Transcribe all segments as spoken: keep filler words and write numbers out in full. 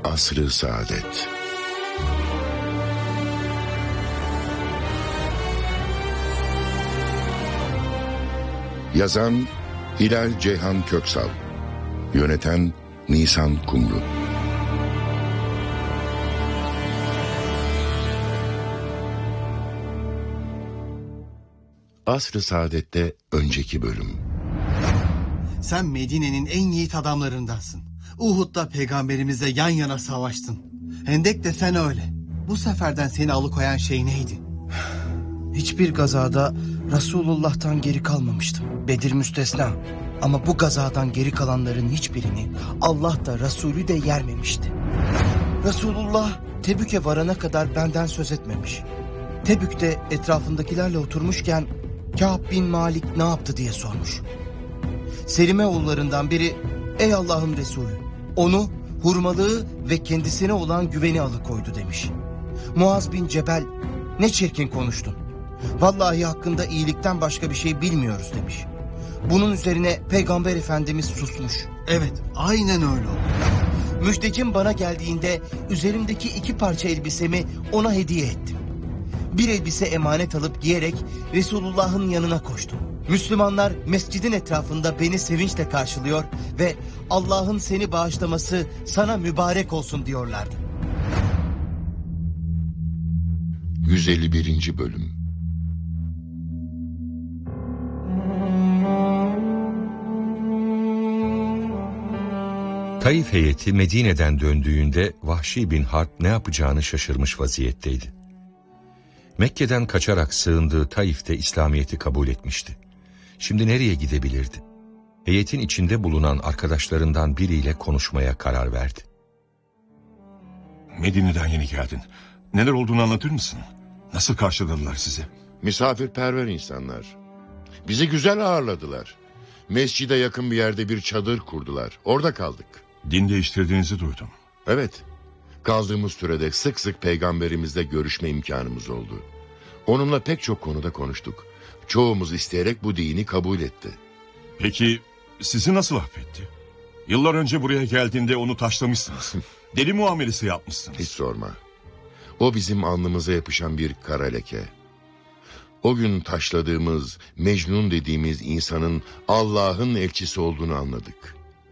Asr-ı Saadet. Yazan Hilal Ceyhan Köksal. Yöneten Nisan Kumru. Asr-ı Saadet'te önceki bölüm. Sen Medine'nin en yiğit adamlarındansın. Uhud'da peygamberimizle yan yana savaştın. Hendek de sen öyle. Bu seferden seni alıkoyan şey neydi? Hiçbir gazada Resulullah'tan geri kalmamıştım. Bedir müstesna. Ama bu gazadan geri kalanların hiçbirini Allah da Resulü de yermemişti. Resulullah Tebük'e varana kadar benden söz etmemiş. Tebük'te etrafındakilerle oturmuşken Kâb bin Malik ne yaptı diye sormuş. Selime oğullarından biri, ey Allah'ın Resulü, onu hurmalığı ve kendisine olan güveni alıkoydu demiş. Muaz bin Cebel, ne çirkin konuştun. Vallahi hakkında iyilikten başka bir şey bilmiyoruz demiş. Bunun üzerine Peygamber Efendimiz susmuş. Evet, aynen öyle oldu. Müjdecim bana geldiğinde üzerimdeki iki parça elbisemi ona hediye ettim. Bir elbise emanet alıp giyerek Resulullah'ın yanına koştum. Müslümanlar mescidin etrafında beni sevinçle karşılıyor ve Allah'ın seni bağışlaması sana mübarek olsun diyorlardı. yüz elli birinci Bölüm. Taif heyeti Medine'den döndüğünde Vahşi bin Harp ne yapacağını şaşırmış vaziyetteydi. Mekke'den kaçarak sığındığı Taif'te İslamiyet'i kabul etmişti. Şimdi nereye gidebilirdi? Heyetin içinde bulunan arkadaşlarından biriyle konuşmaya karar verdi. Medine'den yeni geldin. Neler olduğunu anlatır mısın? Nasıl karşıladılar sizi? Misafirperver insanlar. Bizi güzel ağırladılar. Mescide yakın bir yerde bir çadır kurdular. Orada kaldık. Din değiştirdiğinizi duydum. Evet. Kaldığımız sürede sık sık peygamberimizle görüşme imkanımız oldu. Onunla pek çok konuda konuştuk. Çoğumuz isteyerek bu dini kabul etti. Peki sizi nasıl affetti? Yıllar önce buraya geldiğinde onu taşlamışsınız. Deli muamelesi yapmışsınız. Hiç sorma. O bizim alnımıza yapışan bir kara leke. O gün taşladığımız, Mecnun dediğimiz insanın Allah'ın elçisi olduğunu anladık.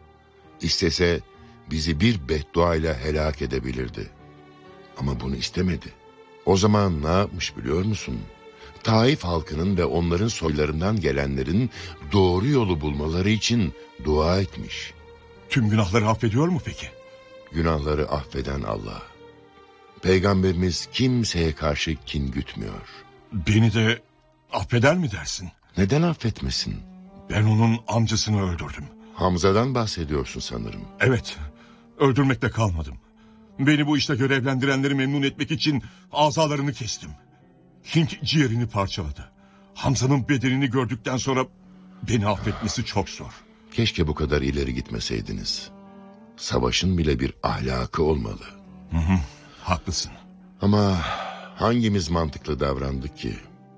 İstese bizi bir bedduayla helak edebilirdi. Ama bunu istemedi. O zaman ne yapmış biliyor musun? Taif halkının ve onların soylarından gelenlerin doğru yolu bulmaları için dua etmiş. Tüm günahları affediyor mu peki? Günahları affeden Allah. Peygamberimiz kimseye karşı kin gütmüyor. Beni de affeder mi dersin? Neden affetmesin? Ben onun amcasını öldürdüm. Hamza'dan bahsediyorsun sanırım. Evet, öldürmekle kalmadım. Beni bu işte görevlendirenleri memnun etmek için azalarını kestim. Hint ciğerini parçaladı. Hamza'nın bedenini gördükten sonra beni affetmesi çok zor. Keşke bu kadar ileri gitmeseydiniz. Savaşın bile bir ahlakı olmalı. Hı hı, haklısın. Ama hangimiz mantıklı davrandık ki?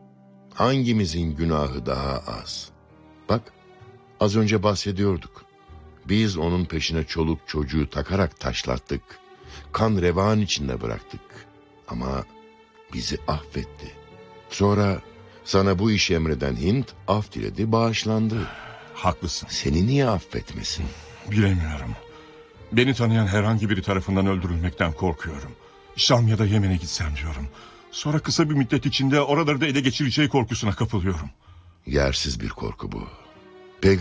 Hangimizin günahı daha az? Bak, az önce bahsediyorduk. Biz onun peşine çoluk çocuğu takarak taşlattık. Kan revan içinde bıraktık. Ama bizi affetti. Sonra sana bu işi emreden Hint af diledi, bağışlandı. Haklısın. Seni niye affetmesin? Bilemiyorum. Beni tanıyan herhangi biri tarafından öldürülmekten korkuyorum. Şam ya da Yemen'e gitsem diyorum. Sonra kısa bir müddet içinde oraları da ele geçireceği korkusuna kapılıyorum. Yersiz bir korku bu.